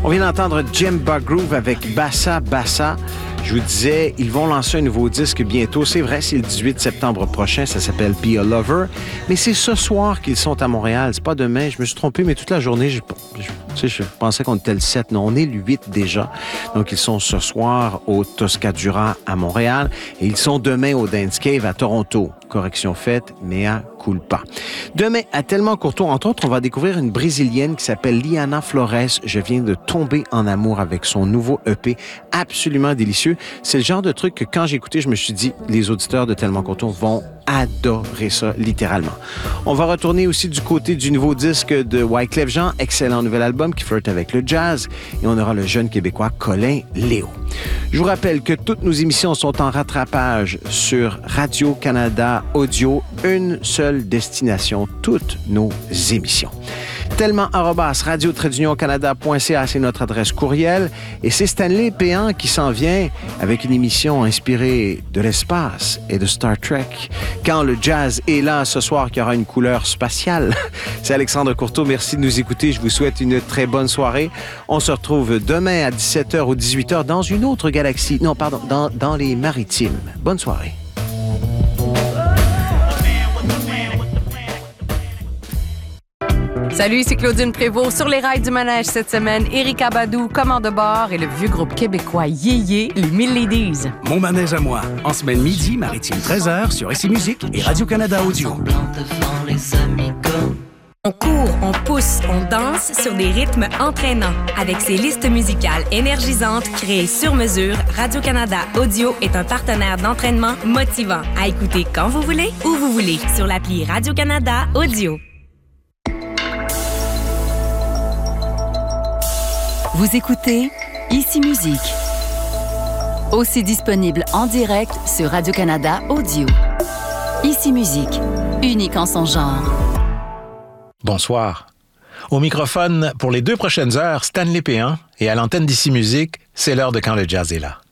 On vient d'entendre Jemba Groove avec Bassa Bassa. Je vous disais, ils vont lancer un nouveau disque bientôt. C'est vrai, c'est le 18 septembre prochain. Ça s'appelle Be a Lover. Mais c'est ce soir qu'ils sont à Montréal. C'est pas demain. Je me suis trompé, mais toute la journée, je pensais qu'on était le 7. Non, on est le 8 déjà. Donc, ils sont ce soir au Toscadura à Montréal. Et ils sont demain au Dance Cave à Toronto. Correction faite, mea culpa. Demain, à Tellement Courtois, entre autres, on va découvrir une Brésilienne qui s'appelle Liana Flores. Je viens de tomber en amour avec son nouveau EP, absolument délicieux. C'est le genre de truc que quand j'ai écouté, je me suis dit, les auditeurs de Tellement Courtois vont adorer ça, littéralement. On va retourner aussi du côté du nouveau disque de Wyclef Jean, excellent nouvel album qui flirte avec le jazz, et on aura le jeune Québécois Colin Léo. Je vous rappelle que toutes nos émissions sont en rattrapage sur Radio-Canada Audio, une seule destination, toutes nos émissions. Tellement @radio-canada.ca, c'est notre adresse courriel. Et c'est Stanley Péan qui s'en vient avec une émission inspirée de l'espace et de Star Trek. Quand le jazz est là ce soir, qui aura une couleur spatiale. C'est Alexandre Courteau, merci de nous écouter. Je vous souhaite une très bonne soirée. On se retrouve demain à 17h ou 18h dans une autre galaxie. Non, pardon, dans les Maritimes. Bonne soirée. Salut, c'est Claudine Prévost. Sur les rails du manège cette semaine, Éric Abadou, commande de bord et le vieux groupe québécois Yéyé, les Mille Ladies. Mon manège à moi, en semaine midi, Maritime 13h sur SC Musique et Radio-Canada Audio. On court, on pousse, on danse sur des rythmes entraînants. Avec ses listes musicales énergisantes créées sur mesure, Radio-Canada Audio est un partenaire d'entraînement motivant. À écouter quand vous voulez, où vous voulez, sur l'appli Radio-Canada Audio. Vous écoutez Ici Musique. Aussi disponible en direct sur Radio-Canada Audio. Ici Musique, unique en son genre. Bonsoir. Au microphone, pour les 2 prochaines heures, Stanley Péan, et à l'antenne d'Ici Musique, c'est l'heure de Quand le jazz est là.